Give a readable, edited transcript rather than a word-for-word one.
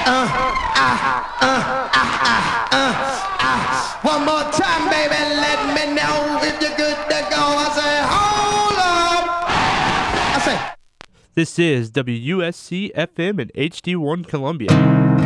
One more time, baby, let me know if you're good to go. I say, hold up. I say, This is WUSC FM and HD1 Columbia.